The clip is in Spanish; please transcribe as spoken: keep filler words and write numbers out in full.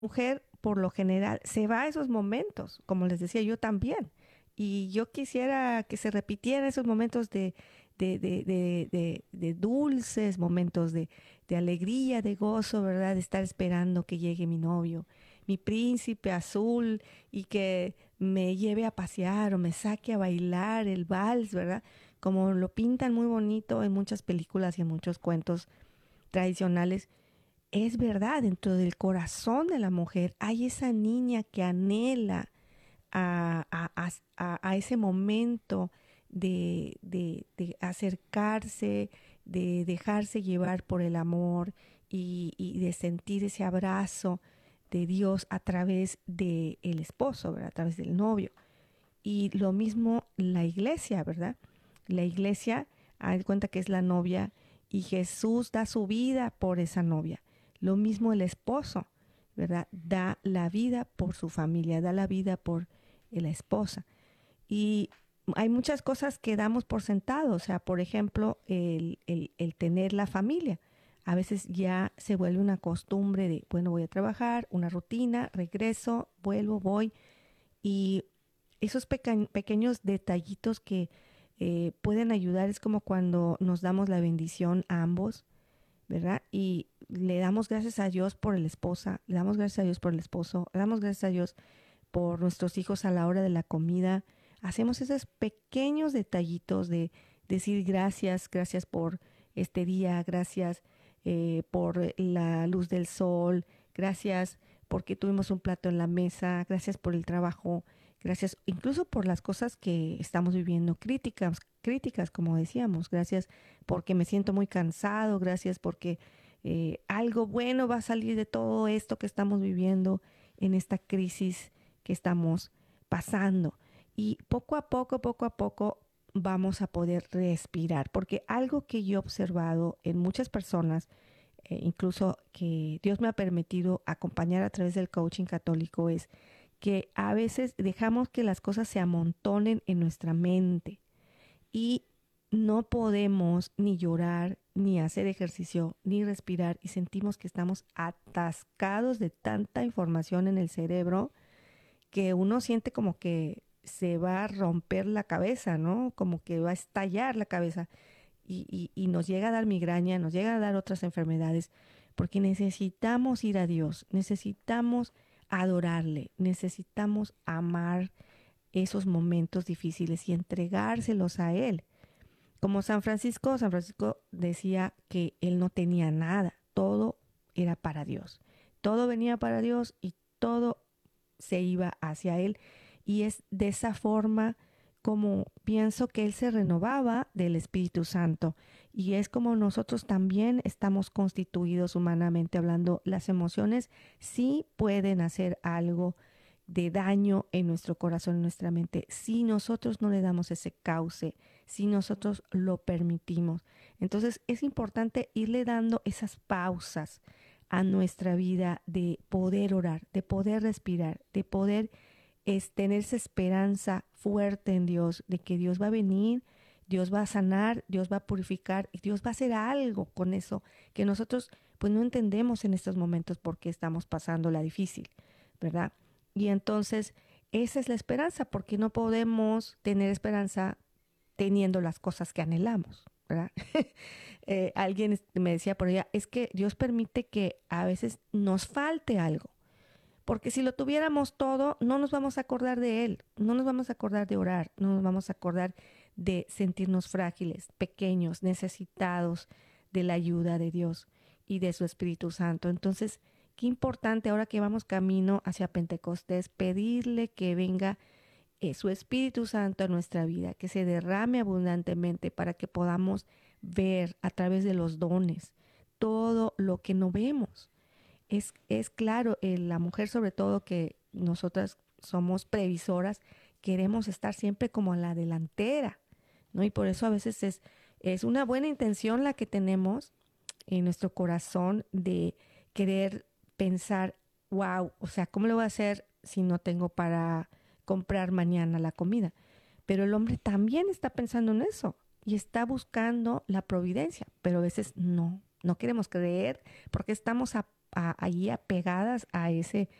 mujer, por lo general, se va a esos momentos, como les decía yo también. Y yo quisiera que se repitieran esos momentos de, de, de, de, de, de dulces, momentos de, de alegría, de gozo, ¿verdad? De estar esperando que llegue mi novio, mi príncipe azul, y que me lleve a pasear o me saque a bailar el vals, ¿verdad? Como lo pintan muy bonito en muchas películas y en muchos cuentos tradicionales. Es verdad, dentro del corazón de la mujer hay esa niña que anhela a, a, a, a ese momento de, de, de acercarse, de dejarse llevar por el amor y, y de sentir ese abrazo de Dios a través del esposo, ¿verdad? A través del novio. Y lo mismo la iglesia, ¿verdad? La iglesia, haz cuenta que es la novia y Jesús da su vida por esa novia. Lo mismo el esposo, ¿verdad? Da la vida por su familia, da la vida por la esposa. Y hay muchas cosas que damos por sentado, o sea, por ejemplo, el, el, el tener la familia. A veces ya se vuelve una costumbre de, bueno, voy a trabajar, una rutina, regreso, vuelvo, voy. Y esos peca- pequeños detallitos que eh, pueden ayudar es como cuando nos damos la bendición a ambos, ¿verdad? Y le damos gracias a Dios por la esposa, le damos gracias a Dios por el esposo, le damos gracias a Dios por nuestros hijos a la hora de la comida. Hacemos esos pequeños detallitos de decir gracias, gracias por este día, gracias eh, por la luz del sol, gracias porque tuvimos un plato en la mesa, gracias por el trabajo, gracias incluso por las cosas que estamos viviendo críticas, críticas como decíamos, gracias porque me siento muy cansado, gracias porque eh, algo bueno va a salir de todo esto que estamos viviendo en esta crisis que estamos pasando. Y poco a poco, poco a poco vamos a poder respirar, porque algo que yo he observado en muchas personas, eh, incluso que Dios me ha permitido acompañar a través del coaching católico, es que a veces dejamos que las cosas se amontonen en nuestra mente y no podemos ni llorar, ni hacer ejercicio, ni respirar y sentimos que estamos atascados de tanta información en el cerebro que uno siente como que se va a romper la cabeza, ¿no? Como que va a estallar la cabeza y, y, y nos llega a dar migraña, nos llega a dar otras enfermedades, porque necesitamos ir a Dios, necesitamos adorarle, necesitamos amar esos momentos difíciles y entregárselos a Él. Como San Francisco, San Francisco decía que él no tenía nada, todo era para Dios, todo venía para Dios y todo se iba hacia Él. Y es de esa forma como pienso que Él se renovaba del Espíritu Santo. Y es como nosotros también estamos constituidos humanamente hablando. Las emociones sí pueden hacer algo de daño en nuestro corazón, en nuestra mente, si nosotros no le damos ese cauce, si nosotros lo permitimos. Entonces es importante irle dando esas pausas a nuestra vida de poder orar, de poder respirar, de poder es, tener esa esperanza fuerte en Dios, de que Dios va a venir, Dios va a sanar, Dios va a purificar y Dios va a hacer algo con eso que nosotros pues no entendemos en estos momentos porque estamos pasando la difícil, ¿verdad? Y entonces esa es la esperanza, porque no podemos tener esperanza teniendo las cosas que anhelamos, ¿verdad? eh, alguien me decía por allá, es que Dios permite que a veces nos falte algo, porque si lo tuviéramos todo, no nos vamos a acordar de Él, no nos vamos a acordar de orar, no nos vamos a acordar de sentirnos frágiles, pequeños, necesitados de la ayuda de Dios y de su Espíritu Santo. Entonces, qué importante ahora que vamos camino hacia Pentecostés, pedirle que venga eh, su Espíritu Santo a nuestra vida, que se derrame abundantemente para que podamos ver a través de los dones todo lo que no vemos. Es, es claro, eh, la mujer sobre todo que nosotras somos previsoras, queremos estar siempre como a la delantera, ¿no? Y por eso a veces es, es una buena intención la que tenemos en nuestro corazón de querer pensar, wow, o sea, ¿cómo lo voy a hacer si no tengo para comprar mañana la comida? Pero el hombre también está pensando en eso y está buscando la providencia, pero a veces no, no queremos creer porque estamos a- allí apegadas a ese